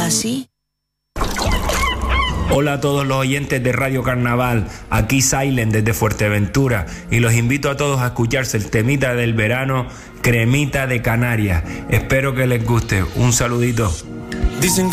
así? Hola a todos los oyentes de Radio Carnaval, aquí Silent desde Fuerteventura y los invito a todos a escucharse el temita del verano, Cremita de Canarias. Espero que les guste. Un saludito. Dicen